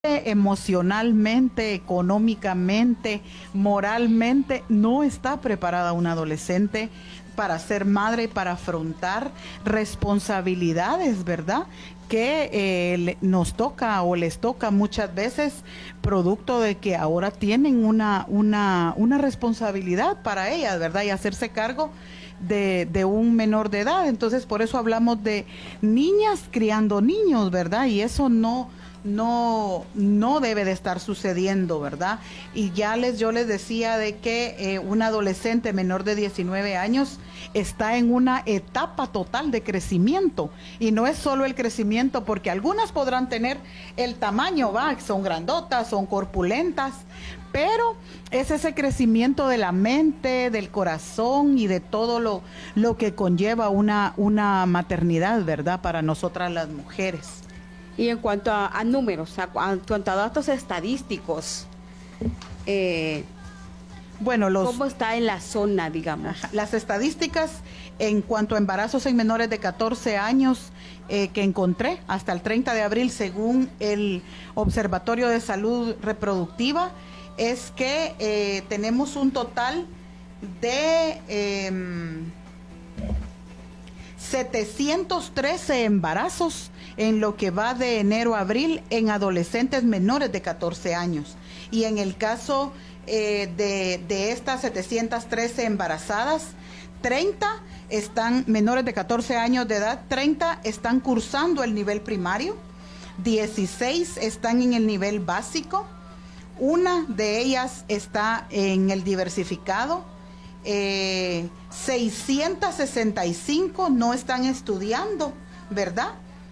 emocionalmente, económicamente, moralmente, no está preparada una adolescente para ser madre y para afrontar responsabilidades, ¿verdad? Que nos toca o les toca muchas veces producto de que ahora tienen una responsabilidad para ellas, ¿verdad? Y hacerse cargo de un menor de edad. Entonces, por eso hablamos de niñas criando niños, ¿verdad? Y eso no debe de estar sucediendo, ¿verdad? Y yo les decía de que un adolescente menor de 19 años está en una etapa total de crecimiento, y no es solo el crecimiento, porque algunas podrán tener el tamaño, va, son grandotas, son corpulentas, pero es ese crecimiento de la mente, del corazón y de todo lo que conlleva una maternidad, ¿verdad? Para nosotras las mujeres. Y en cuanto a números, en cuanto a datos estadísticos, ¿cómo está en la zona, digamos? Las estadísticas en cuanto a embarazos en menores de 14 años que encontré hasta el 30 de abril, según el Observatorio de Salud Reproductiva, es que tenemos un total de 713 embarazos en lo que va de enero a abril en adolescentes menores de 14 años. Y en el caso de estas 713 embarazadas, 30 están menores de 14 años de edad, 30 están cursando el nivel primario, 16 están en el nivel básico, una de ellas está en el diversificado, 665 no están estudiando, ¿verdad?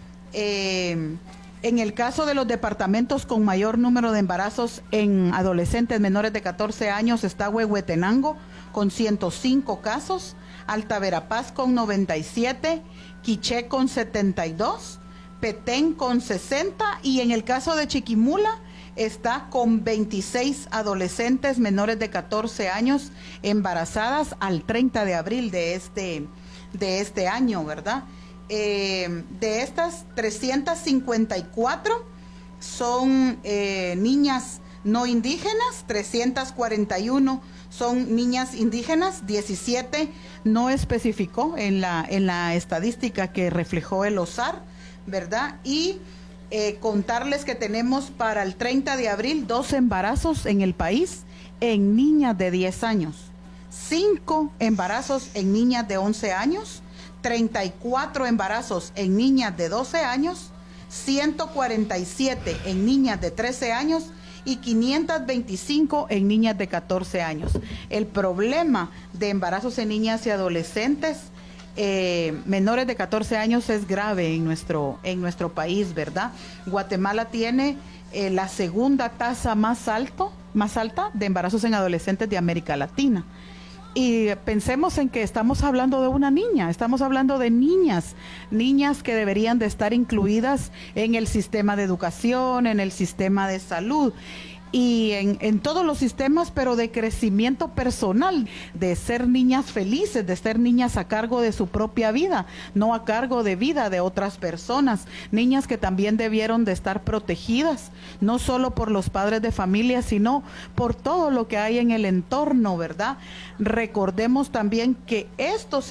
En el caso de los departamentos con mayor número de embarazos en adolescentes menores de 14 años está Huehuetenango con 105 casos, Alta Verapaz con 97, Quiché con 72, Petén con 60, y en el caso de Chiquimula está con 26 adolescentes menores de 14 años embarazadas al 30 de abril de este año, ¿verdad? De estas, 354 son niñas no indígenas, 341 son niñas indígenas, 17 no especificó en la estadística que reflejó el OSAR, ¿verdad? Y contarles que tenemos para el 30 de abril 2 embarazos en el país en niñas de 10 años, 5 embarazos en niñas de 11 años, 34 embarazos en niñas de 12 años, 147 en niñas de 13 años y 525 en niñas de 14 años. El problema de embarazos en niñas y adolescentes menores de 14 años es grave en nuestro país, ¿verdad? Guatemala tiene la segunda tasa más alta de embarazos en adolescentes de América Latina. Y pensemos en que estamos hablando de una niña, estamos hablando de niñas que deberían de estar incluidas en el sistema de educación, en el sistema de salud y en todos los sistemas, pero de crecimiento personal, de ser niñas felices, de ser niñas a cargo de su propia vida, no a cargo de vida de otras personas, niñas que también debieron de estar protegidas, no solo por los padres de familia, sino por todo lo que hay en el entorno, ¿verdad? Recordemos también que estos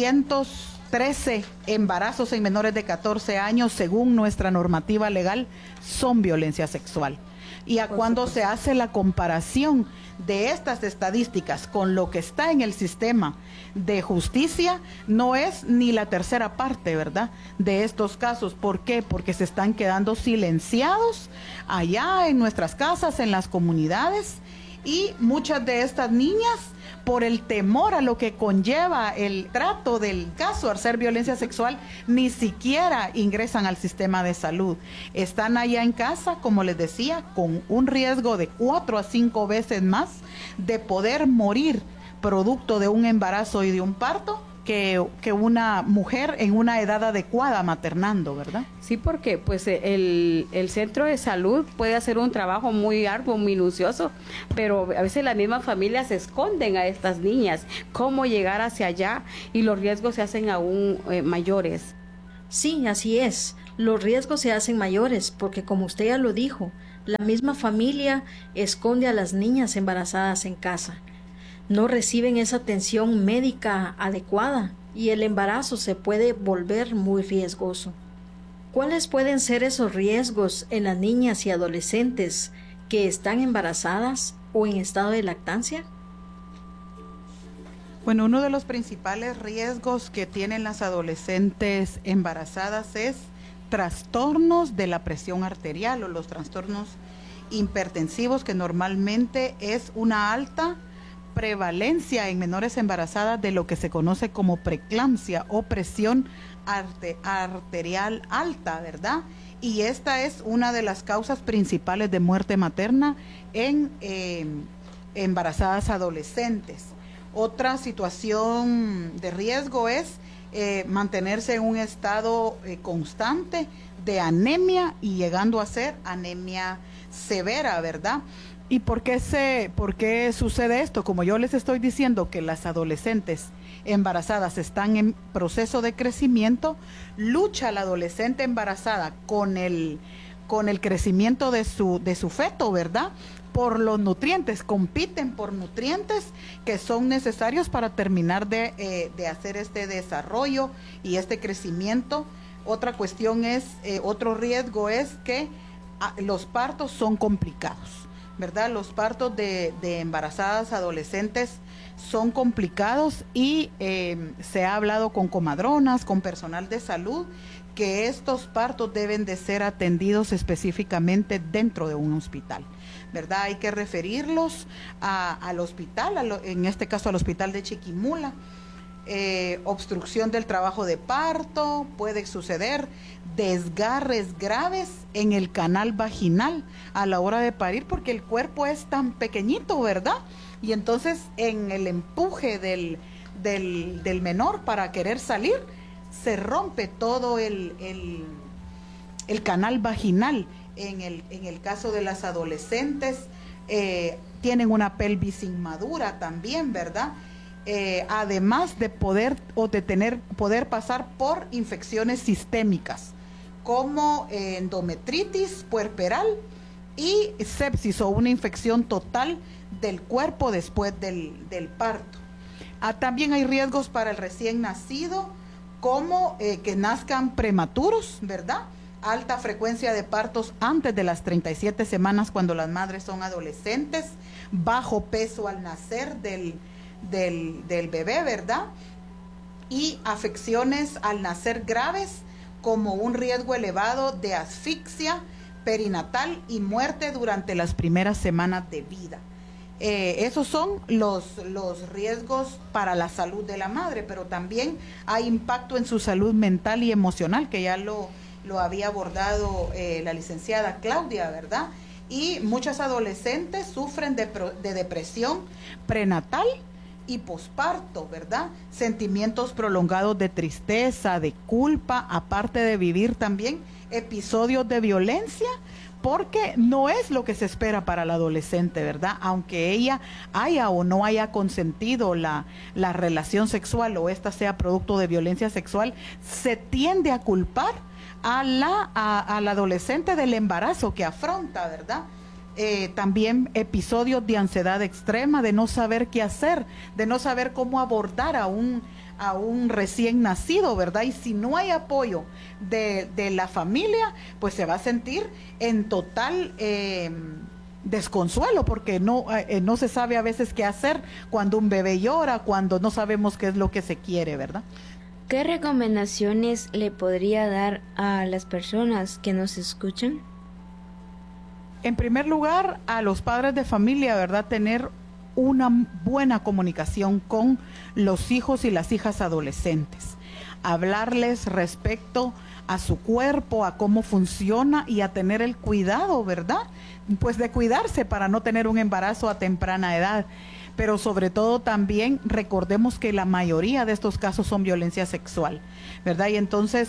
713 embarazos en menores de 14 años, según nuestra normativa legal, son violencia sexual. Y cuando se hace la comparación de estas estadísticas con lo que está en el sistema de justicia, no es ni la tercera parte, ¿verdad?, de estos casos. ¿Por qué? Porque se están quedando silenciados allá en nuestras casas, en las comunidades, y muchas de estas niñas, por el temor a lo que conlleva el trato del caso al ser violencia sexual, ni siquiera ingresan al sistema de salud. Están allá en casa, como les decía, con un riesgo de 4 a 5 veces más de poder morir producto de un embarazo y de un parto que una mujer en una edad adecuada maternando, ¿verdad? Sí, porque pues el centro de salud puede hacer un trabajo muy arduo, minucioso, pero a veces las mismas familias esconden a estas niñas cómo llegar hacia allá y los riesgos se hacen aún mayores. Sí, así es. Los riesgos se hacen mayores porque, como usted ya lo dijo, La misma familia esconde a las niñas embarazadas en casa. No reciben esa atención médica adecuada y el embarazo se puede volver muy riesgoso. ¿Cuáles pueden ser esos riesgos en las niñas y adolescentes que están embarazadas o en estado de lactancia? Bueno, uno de los principales riesgos que tienen las adolescentes embarazadas es trastornos de la presión arterial o los trastornos hipertensivos, que normalmente es una alta prevalencia en menores embarazadas de lo que se conoce como preeclampsia o presión arterial alta, ¿verdad? Y esta es una de las causas principales de muerte materna en embarazadas adolescentes. Otra situación de riesgo es mantenerse en un estado constante de anemia y llegando a ser anemia severa, ¿verdad? ¿Y por qué sucede esto? Como yo les estoy diciendo que las adolescentes embarazadas están en proceso de crecimiento, lucha la adolescente embarazada con el crecimiento de su feto, ¿verdad? Por los nutrientes, compiten por nutrientes que son necesarios para terminar de hacer este desarrollo y este crecimiento. Otra cuestión es, otro riesgo es que los partos son complicados, ¿verdad? Los partos de embarazadas adolescentes son complicados y se ha hablado con comadronas, con personal de salud, que estos partos deben de ser atendidos específicamente dentro de un hospital, ¿verdad? Hay que referirlos al hospital, en este caso al hospital de Chiquimula. Obstrucción del trabajo de parto, puede suceder desgarres graves en el canal vaginal a la hora de parir, porque el cuerpo es tan pequeñito, ¿verdad? Y entonces en el empuje del menor para querer salir, se rompe todo el canal vaginal. En el caso de las adolescentes, tienen una pelvis inmadura también, ¿verdad? Además de poder pasar por infecciones sistémicas como endometritis puerperal y sepsis o una infección total del cuerpo después del parto. También hay riesgos para el recién nacido, como que nazcan prematuros, ¿verdad? Alta frecuencia de partos antes de las 37 semanas cuando las madres son adolescentes, bajo peso al nacer del bebé, ¿verdad? Y afecciones al nacer graves, como un riesgo elevado de asfixia perinatal y muerte durante las primeras semanas de vida. Esos son los riesgos para la salud de la madre, pero también hay impacto en su salud mental y emocional, que ya lo había abordado la licenciada Claudia, ¿verdad? Y muchas adolescentes sufren de depresión prenatal y posparto, ¿verdad? Sentimientos prolongados de tristeza, de culpa, aparte de vivir también episodios de violencia, porque no es lo que se espera para la adolescente, ¿verdad? Aunque ella haya o no haya consentido la relación sexual o esta sea producto de violencia sexual, se tiende a culpar a la adolescente del embarazo que afronta, ¿verdad? También episodios de ansiedad extrema, de no saber qué hacer, de no saber cómo abordar a un recién nacido, ¿verdad? Y si no hay apoyo de la familia, pues se va a sentir en total desconsuelo, porque no se sabe a veces qué hacer cuando un bebé llora, cuando no sabemos qué es lo que se quiere, ¿verdad? ¿Qué recomendaciones le podría dar a las personas que nos escuchan? En primer lugar, a los padres de familia, ¿verdad? Tener una buena comunicación con los hijos y las hijas adolescentes. Hablarles respecto a su cuerpo, a cómo funciona y a tener el cuidado, ¿verdad? Pues de cuidarse para no tener un embarazo a temprana edad. Pero sobre todo también recordemos que la mayoría de estos casos son violencia sexual, ¿verdad? Y entonces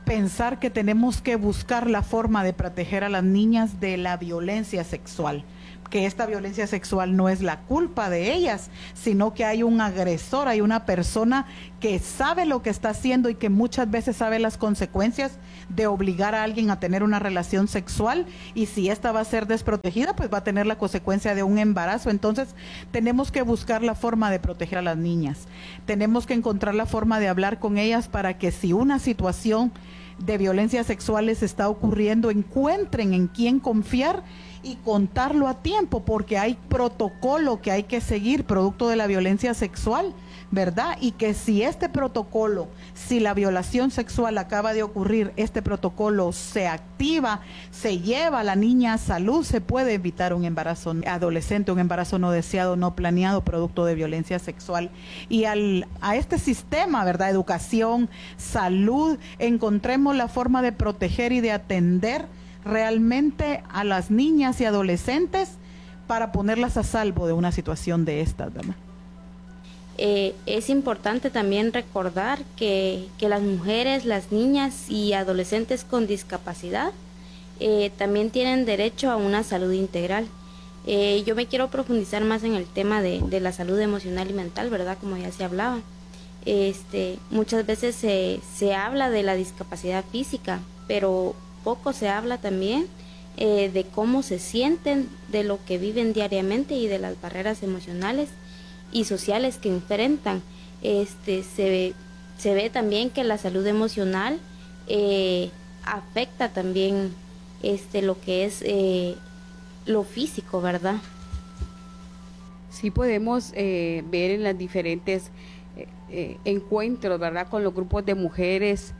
pensar que tenemos que buscar la forma de proteger a las niñas de la violencia sexual, que esta violencia sexual no es la culpa de ellas, sino que hay un agresor, hay una persona que sabe lo que está haciendo y que muchas veces sabe las consecuencias de obligar a alguien a tener una relación sexual, y si esta va a ser desprotegida, pues va a tener la consecuencia de un embarazo. Entonces tenemos que buscar la forma de proteger a las niñas, tenemos que encontrar la forma de hablar con ellas para que si una situación de violencia sexual les está ocurriendo, encuentren en quién confiar y contarlo a tiempo, porque hay protocolo que hay que seguir producto de la violencia sexual, ¿verdad? Y que si este protocolo, si la violación sexual acaba de ocurrir, este protocolo se activa, se lleva a la niña a salud, se puede evitar un embarazo adolescente, un embarazo no deseado, no planeado, producto de violencia sexual. Y a este sistema, ¿verdad? Educación, salud, encontremos la forma de proteger y de atender realmente a las niñas y adolescentes para ponerlas a salvo de una situación de estas, ¿verdad? Es importante también recordar que las mujeres, las niñas y adolescentes con discapacidad también tienen derecho a una salud integral. Yo me quiero profundizar más en el tema de la salud emocional y mental, ¿verdad? Como ya se hablaba. Muchas veces se habla de la discapacidad física, pero poco se habla también de cómo se sienten, de lo que viven diariamente y de las barreras emocionales y sociales que enfrentan. Se ve también que la salud emocional afecta también lo que es lo físico, ¿verdad? Sí podemos ver en las diferentes encuentros, ¿verdad?, con los grupos de mujeres,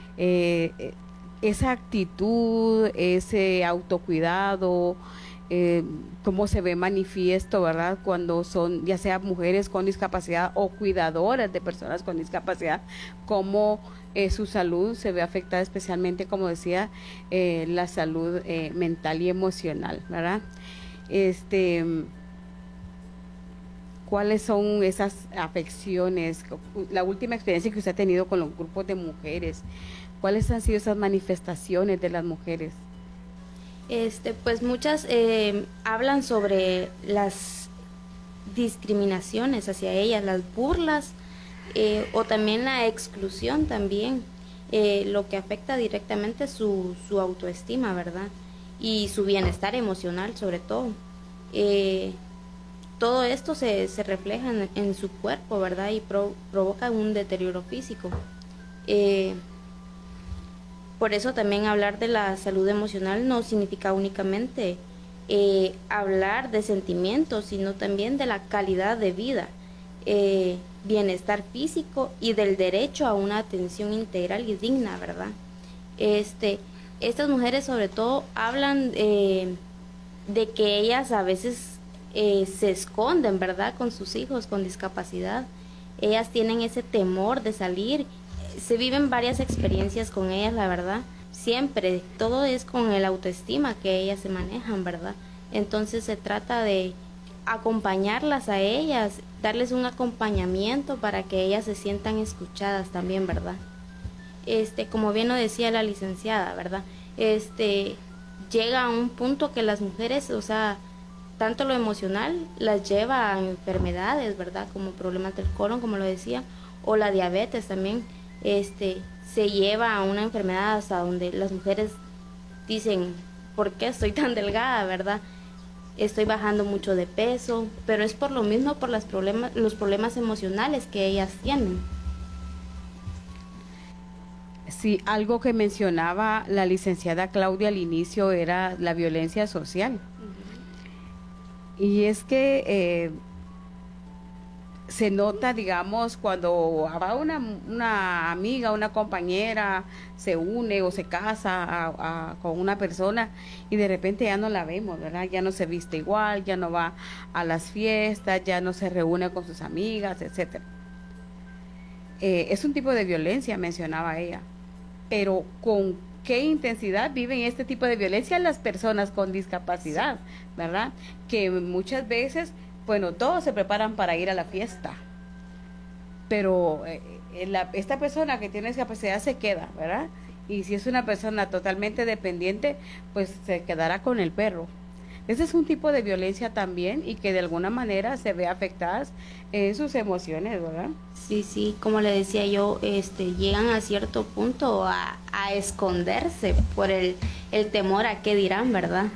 esa actitud, ese autocuidado, cómo se ve manifiesto, ¿verdad?, cuando son ya sea mujeres con discapacidad o cuidadoras de personas con discapacidad, cómo su salud se ve afectada, especialmente, como decía, la salud mental y emocional, ¿verdad? ¿Cuáles son esas afecciones? La última experiencia que usted ha tenido con los grupos de mujeres, ¿cuáles han sido esas manifestaciones de las mujeres? Pues muchas hablan sobre las discriminaciones hacia ellas, las burlas o también la exclusión también, lo que afecta directamente su autoestima, ¿verdad? Y su bienestar emocional sobre todo. Todo esto se refleja en su cuerpo, ¿verdad? Y provoca un deterioro físico. Por eso también hablar de la salud emocional no significa únicamente hablar de sentimientos, sino también de la calidad de vida, bienestar físico y del derecho a una atención integral y digna, ¿verdad? Estas mujeres sobre todo hablan de que ellas a veces se esconden, ¿verdad?, con sus hijos con discapacidad. Ellas tienen ese temor de salir. Se viven varias experiencias con ellas, la verdad. Siempre, todo es con el autoestima que ellas se manejan, ¿verdad? Entonces se trata de acompañarlas a ellas, darles un acompañamiento para que ellas se sientan escuchadas también, ¿verdad? Como bien lo decía la licenciada, ¿verdad? Llega a un punto que las mujeres, o sea, tanto lo emocional las lleva a enfermedades, ¿verdad? Como problemas del colon, como lo decía, o la diabetes también. Se lleva a una enfermedad hasta donde las mujeres dicen, ¿por qué estoy tan delgada, verdad? Estoy bajando mucho de peso, pero es por lo mismo, por los problemas emocionales que ellas tienen. Sí, algo que mencionaba la licenciada Claudia al inicio era la violencia social. Y es que se nota, digamos, cuando va una amiga, una compañera, se une o se casa con una persona y de repente ya no la vemos, ¿verdad? Ya no se viste igual, ya no va a las fiestas, ya no se reúne con sus amigas, etcétera. Es un tipo de violencia, mencionaba ella, pero ¿con qué intensidad viven este tipo de violencia las personas con discapacidad, verdad? Que muchas veces, bueno, todos se preparan para ir a la fiesta, pero esta persona que tiene discapacidad se queda, ¿verdad? Y si es una persona totalmente dependiente, pues se quedará con el perro. Ese es un tipo de violencia también y que de alguna manera se ve afectadas en sus emociones, ¿verdad? Sí, como le decía yo, llegan a cierto punto a esconderse por el temor a qué dirán, ¿verdad?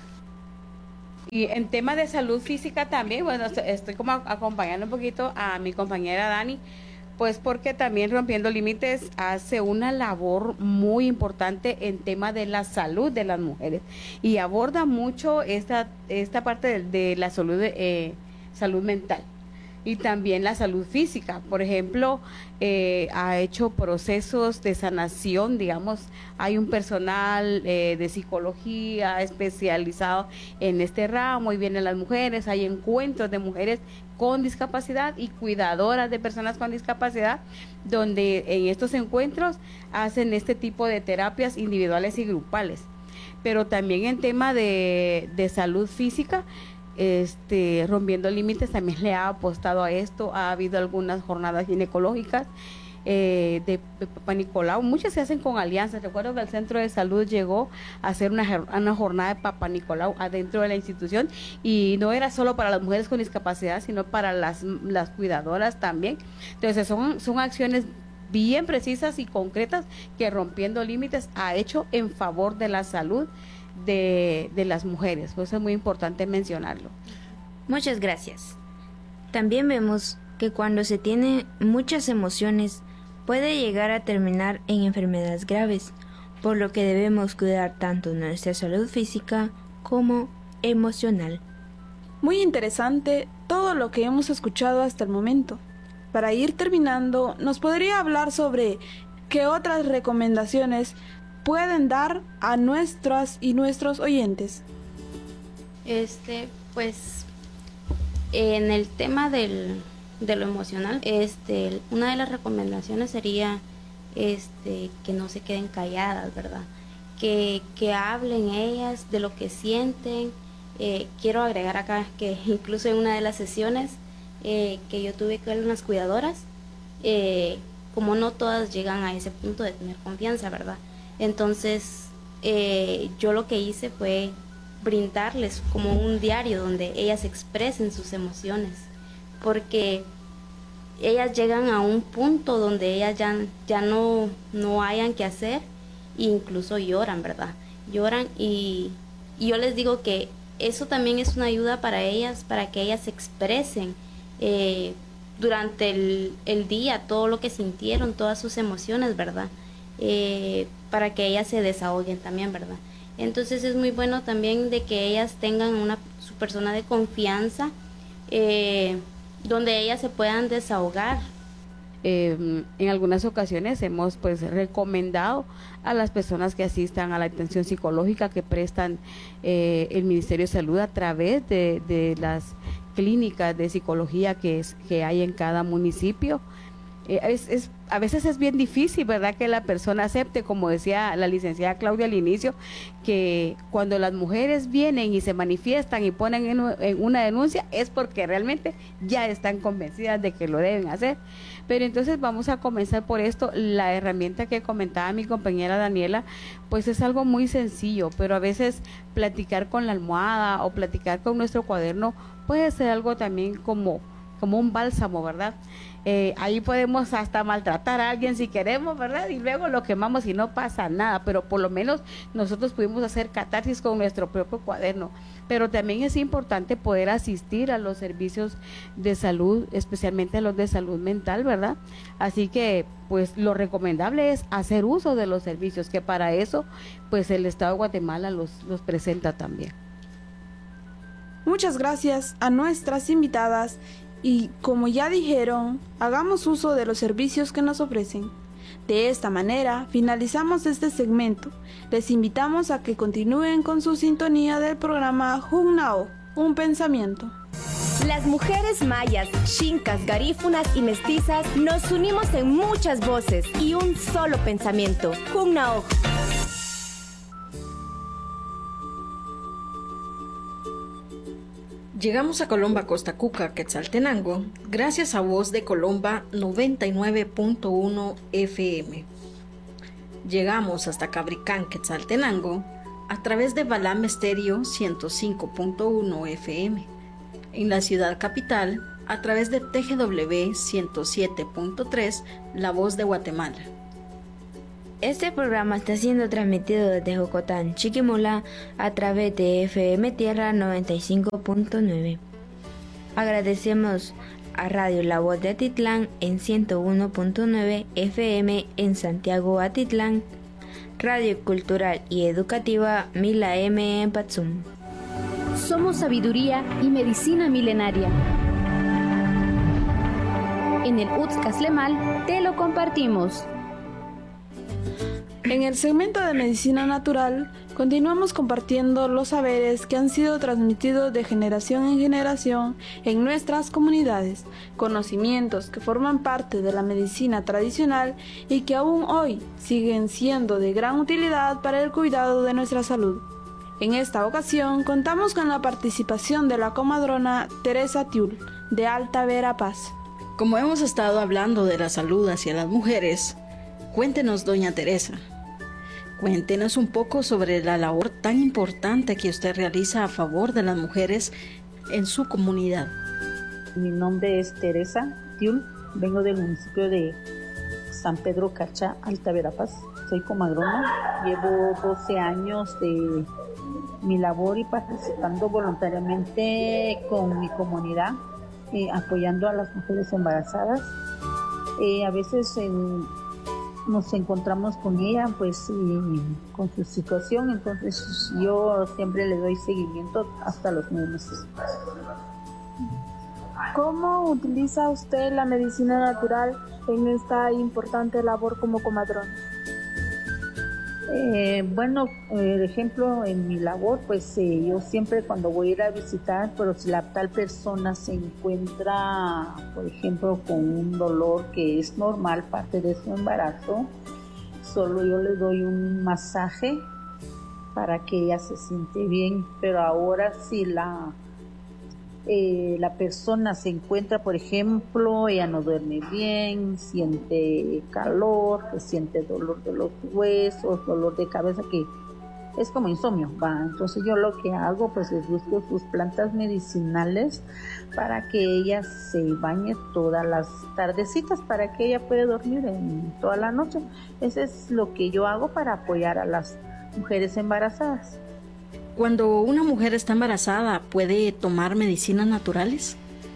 Y en tema de salud física también, bueno, estoy como acompañando un poquito a mi compañera Dani, pues porque también Rompiendo Límites hace una labor muy importante en tema de la salud de las mujeres y aborda mucho esta parte de la salud, salud mental y también la salud física. Por ejemplo, ha hecho procesos de sanación, digamos, hay un personal de psicología especializado en este ramo y vienen las mujeres, hay encuentros de mujeres con discapacidad y cuidadoras de personas con discapacidad, donde en estos encuentros hacen este tipo de terapias individuales y grupales. Pero también en tema de salud física, Rompiendo Límites también le ha apostado a esto. Ha habido algunas jornadas ginecológicas de Papá Nicolau, muchas se hacen con alianzas. Recuerdo que el centro de salud llegó a hacer una jornada de Papá Nicolau adentro de la institución y no era solo para las mujeres con discapacidad, sino para las cuidadoras también. Entonces son acciones bien precisas y concretas que Rompiendo Límites ha hecho en favor de la salud de las mujeres. Pues es muy importante mencionarlo. Muchas gracias. También vemos que cuando se tiene muchas emociones puede llegar a terminar en enfermedades graves, por lo que debemos cuidar tanto nuestra salud física como emocional. Muy interesante todo lo que hemos escuchado hasta el momento. Para ir terminando, ¿nos podría hablar sobre qué otras recomendaciones pueden dar a nuestras y nuestros oyentes? Pues en el tema de lo emocional, una de las recomendaciones sería que no se queden calladas, ¿verdad? Que hablen ellas de lo que sienten. Quiero agregar acá que incluso en una de las sesiones que yo tuve con unas cuidadoras, como no todas llegan a ese punto de tener confianza, ¿verdad? Entonces yo lo que hice fue brindarles como un diario donde ellas expresen sus emociones, porque ellas llegan a un punto donde ellas ya no hayan que hacer e incluso lloran, ¿verdad? Lloran y yo les digo que eso también es una ayuda para ellas, para que ellas expresen durante el día todo lo que sintieron, todas sus emociones, ¿verdad? Para que ellas se desahoguen también, ¿verdad? Entonces es muy bueno también de que ellas tengan su persona de confianza, donde ellas se puedan desahogar. En algunas ocasiones hemos pues recomendado a las personas que asistan a la atención psicológica que prestan el Ministerio de Salud a través de las clínicas de psicología que hay en cada municipio. A veces es bien difícil, ¿verdad?, que la persona acepte, como decía la licenciada Claudia al inicio, que cuando las mujeres vienen y se manifiestan y ponen en una denuncia es porque realmente ya están convencidas de que lo deben hacer. Pero entonces vamos a comenzar por esto. La herramienta que comentaba mi compañera Daniela, pues es algo muy sencillo, pero a veces platicar con la almohada o platicar con nuestro cuaderno puede ser algo también como un bálsamo, ¿verdad? Ahí podemos hasta maltratar a alguien si queremos, ¿verdad? Y luego lo quemamos y no pasa nada, pero por lo menos nosotros pudimos hacer catarsis con nuestro propio cuaderno. Pero también es importante poder asistir a los servicios de salud, especialmente a los de salud mental, ¿verdad? Así que, pues, lo recomendable es hacer uso de los servicios, que para eso, pues, el Estado de Guatemala los presenta también. Muchas gracias a nuestras invitadas. Y como ya dijeron, hagamos uso de los servicios que nos ofrecen. De esta manera, finalizamos este segmento. Les invitamos a que continúen con su sintonía del programa Jugnao, un pensamiento. Las mujeres mayas, xincas, garífunas y mestizas nos unimos en muchas voces y un solo pensamiento. Jugnao. Llegamos a Colomba, Costa Cuca, Quetzaltenango, gracias a Voz de Colomba 99.1 FM. Llegamos hasta Cabricán, Quetzaltenango, a través de Balam Estéreo 105.1 FM. En la ciudad capital, a través de TGW 107.3, La Voz de Guatemala. Este programa está siendo transmitido desde Jocotán, Chiquimula, a través de FM Tierra 95.9. Agradecemos a Radio La Voz de Atitlán en 101.9 FM en Santiago, Atitlán, Radio Cultural y Educativa 1000 AM en Patzum. Somos sabiduría y medicina milenaria. En el Utzcaslemal te lo compartimos. En el segmento de medicina natural, continuamos compartiendo los saberes que han sido transmitidos de generación en generación en nuestras comunidades, conocimientos que forman parte de la medicina tradicional y que aún hoy siguen siendo de gran utilidad para el cuidado de nuestra salud. En esta ocasión contamos con la participación de la comadrona Teresa Tiul, de Alta Verapaz. Como hemos estado hablando de la salud hacia las mujeres, cuéntenos, doña Teresa. Cuéntenos un poco sobre la labor tan importante que usted realiza a favor de las mujeres en su comunidad. Mi nombre es Teresa Tiul, vengo del municipio de San Pedro Cacha, Alta Verapaz. Soy comadrona, llevo 12 años de mi labor y participando voluntariamente con mi comunidad, apoyando a las mujeres embarazadas. A veces nos encontramos con ella con su situación, entonces yo siempre le doy seguimiento hasta los 9 meses. ¿Cómo utiliza usted la medicina natural en esta importante labor como comadrona? Por ejemplo, en mi labor, yo siempre cuando voy a ir a visitar, pero si la tal persona se encuentra, por ejemplo, con un dolor que es normal, parte de su embarazo, solo yo le doy un masaje para que ella se siente bien. Pero ahora si la persona se encuentra, por ejemplo, ella no duerme bien, siente calor, siente dolor de los huesos, dolor de cabeza, que es como insomnio, entonces yo lo que hago es busco sus plantas medicinales para que ella se bañe todas las tardecitas, para que ella pueda dormir toda la noche. Eso es lo que yo hago para apoyar a las mujeres embarazadas. Cuando una mujer está embarazada, ¿puede tomar medicinas naturales?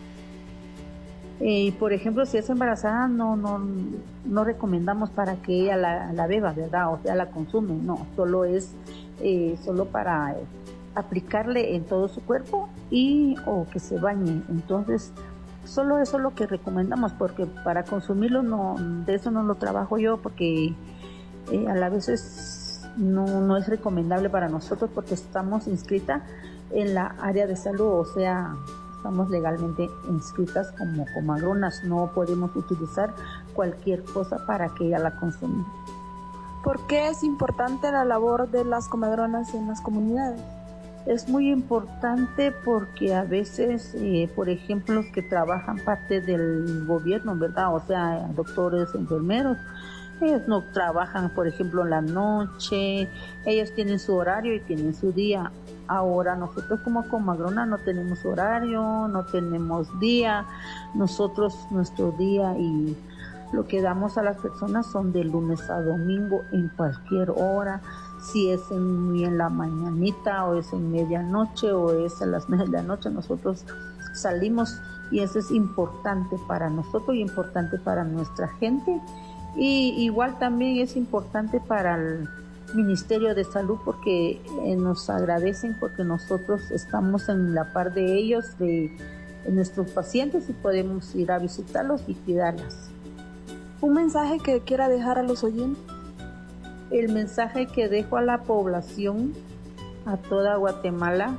Por ejemplo, si es embarazada, no recomendamos para que ella la beba, ¿verdad? O sea, la consume, no, solo es solo para aplicarle en todo su cuerpo o que se bañe. Entonces, solo eso es lo que recomendamos, porque para consumirlo de eso no lo trabajo yo, porque a la vez no es recomendable para nosotros, porque estamos inscritas en la área de salud, o sea, estamos legalmente inscritas como comadronas, no podemos utilizar cualquier cosa para que ella la consuma. ¿Por qué es importante la labor de las comadronas en las comunidades? Es muy importante porque a veces, por ejemplo, los que trabajan parte del gobierno, ¿verdad? O sea, doctores, enfermeros, ellos no trabajan, por ejemplo, en la noche, ellos tienen su horario y tienen su día. Ahora nosotros como comadrona no tenemos horario, no tenemos día, nosotros nuestro día y lo que damos a las personas son de lunes a domingo en cualquier hora, si es en la mañanita o es en medianoche o es a las medianoche, nosotros salimos y eso es importante para nosotros y importante para nuestra gente. Y igual también es importante para el Ministerio de Salud porque nos agradecen porque nosotros estamos en la par de ellos, de nuestros pacientes, y podemos ir a visitarlos y cuidarlas. ¿Un mensaje que quiera dejar a los oyentes? El mensaje que dejo a la población, a toda Guatemala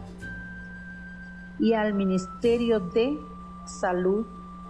y al Ministerio de Salud,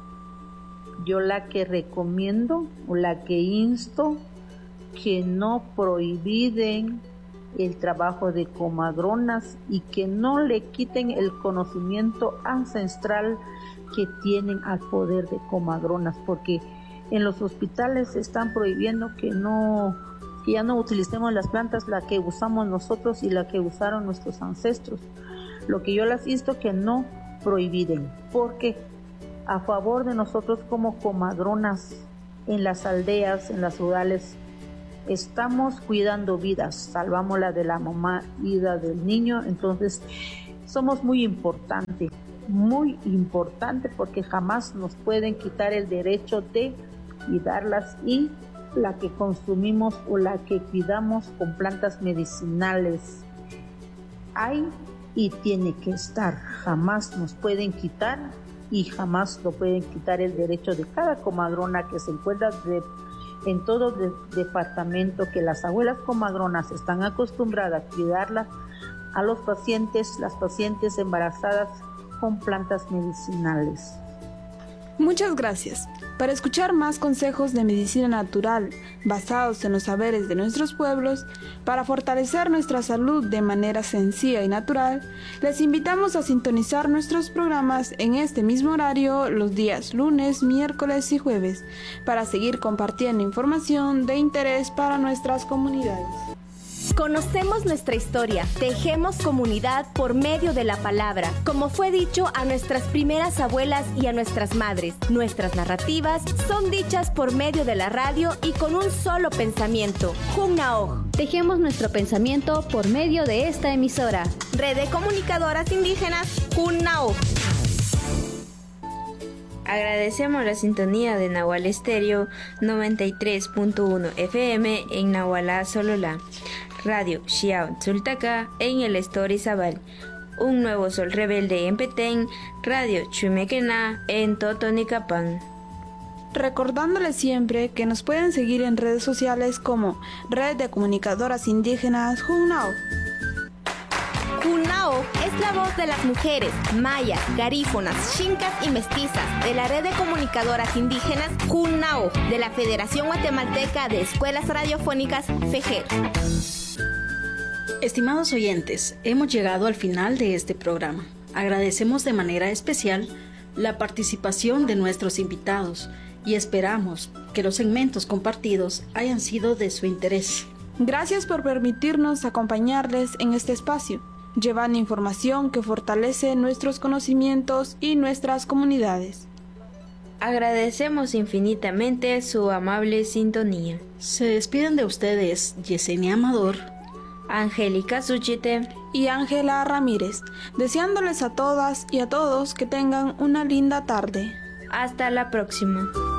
yo la que recomiendo o la que insto que no prohibiden el trabajo de comadronas y que no le quiten el conocimiento ancestral que tienen al poder de comadronas, porque en los hospitales están prohibiendo que que ya no utilicemos las plantas, la que usamos nosotros y la que usaron nuestros ancestros. Lo que yo les insto que no prohibiden, porque a favor de nosotros como comadronas en las aldeas, en las rurales, estamos cuidando vidas, salvamos la de la mamá y la del niño. Entonces somos muy importante porque jamás nos pueden quitar el derecho de cuidarlas, y la que consumimos o la que cuidamos con plantas medicinales hay y tiene que estar. Jamás nos pueden quitar y jamás lo pueden quitar el derecho de cada comadrona que se encuentra en todo el departamento, que las abuelas comadronas están acostumbradas a cuidarla a los pacientes, las pacientes embarazadas con plantas medicinales. Muchas gracias. Para escuchar más consejos de medicina natural basados en los saberes de nuestros pueblos, para fortalecer nuestra salud de manera sencilla y natural, les invitamos a sintonizar nuestros programas en este mismo horario los días lunes, miércoles y jueves, para seguir compartiendo información de interés para nuestras comunidades. Conocemos nuestra historia, tejemos comunidad por medio de la palabra, como fue dicho a nuestras primeras abuelas y a nuestras madres. Nuestras narrativas son dichas por medio de la radio y con un solo pensamiento. Junnaoj. Tejemos nuestro pensamiento por medio de esta emisora. Red de Comunicadoras Indígenas, Junnaoj. Agradecemos la sintonía de Nahual Estéreo 93.1 FM en Nahualá, Sololá. Radio Xiao Tzultaca en el Estor Zabal. Un nuevo sol rebelde en Petén. Radio Chumequena en Totonicapán. Recordándoles siempre que nos pueden seguir en redes sociales como Red de Comunicadoras Indígenas Junnaoj. Junnaoj es la voz de las mujeres mayas, garífonas, xincas y mestizas de la Red de Comunicadoras Indígenas Junnaoj de la Federación Guatemalteca de Escuelas Radiofónicas FEJER. Estimados oyentes, hemos llegado al final de este programa. Agradecemos de manera especial la participación de nuestros invitados y esperamos que los segmentos compartidos hayan sido de su interés. Gracias por permitirnos acompañarles en este espacio, llevando información que fortalece nuestros conocimientos y nuestras comunidades. Agradecemos infinitamente su amable sintonía. Se despiden de ustedes Yesenia Amador, Angélica Suchite y Ángela Ramírez, deseándoles a todas y a todos que tengan una linda tarde. Hasta la próxima.